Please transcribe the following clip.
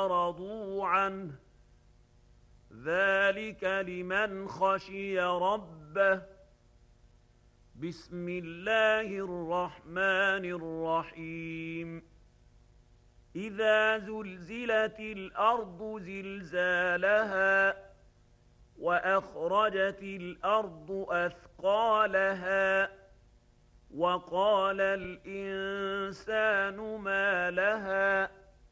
ورضوا عنه ذلك لمن خشي ربه. بسم الله الرحمن الرحيم. إذا زلزلت الأرض زلزالها وأخرجت الأرض أثقالها وقال الإنسان ما لها